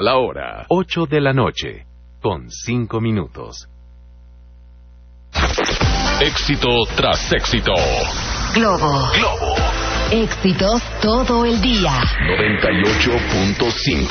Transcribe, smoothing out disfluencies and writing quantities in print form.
La hora, 8 de la noche, con 5 minutos. Éxito tras éxito. Globo. Éxitos todo el día. 98.5.